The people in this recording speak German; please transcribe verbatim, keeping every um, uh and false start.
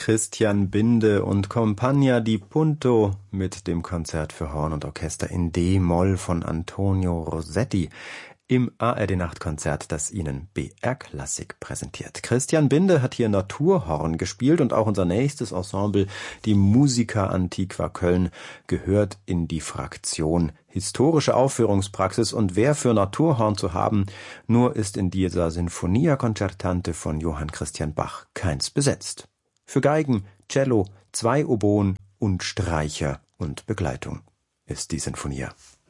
Christian Binde und Compagnia di Punto mit dem Konzert für Horn und Orchester in D-Moll von Antonio Rossetti im A R D-Nachtkonzert, das Ihnen B R Klassik präsentiert. Christian Binde hat hier Naturhorn gespielt und auch unser nächstes Ensemble, die Musica Antiqua Köln, gehört in die Fraktion Historische Aufführungspraxis, und wer für Naturhorn zu haben, nur ist in dieser Sinfonia Concertante von Johann Christian Bach keins besetzt. Für Geigen, Cello, zwei Oboen und Streicher und Begleitung ist die Sinfonia.